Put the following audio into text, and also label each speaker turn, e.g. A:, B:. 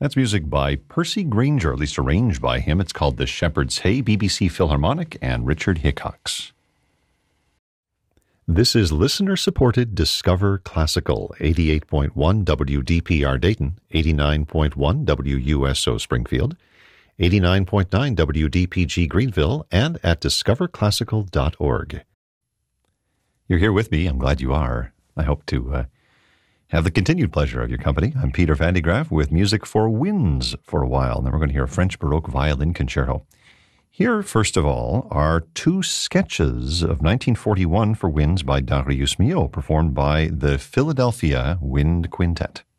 A: That's music by Percy Grainger, at least arranged by him. It's called The Shepherd's Hay, BBC Philharmonic, and Richard Hickox. This is listener-supported Discover Classical, 88.1 WDPR Dayton, 89.1 WUSO Springfield, 89.9 WDPG Greenville, and at discoverclassical.org. You're here with me. I'm glad you are. I hope to have the continued pleasure of your company. I'm Peter Van de Graaff with music for winds for a while. And then we're going to hear a French Baroque violin concerto. Here, first of all, are two sketches of 1941 for winds by Darius Milhaud, performed by the Philadelphia Wind Quintet.